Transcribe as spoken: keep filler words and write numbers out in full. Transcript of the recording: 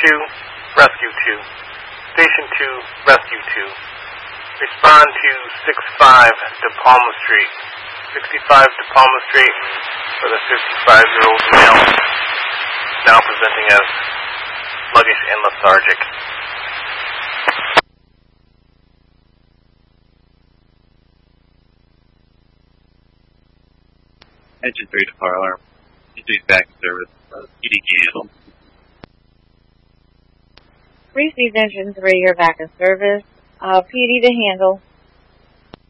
two, Rescue two. Station two, Rescue two. Respond to six five De Palma Street. sixty-five De Palma Street for the fifty-five-year-old male, now presenting as sluggish and lethargic. Engine three to fire alarm. Engine three back in service. Uh, P D can handle. Received Engine three, you're back in service. Uh, P D to handle.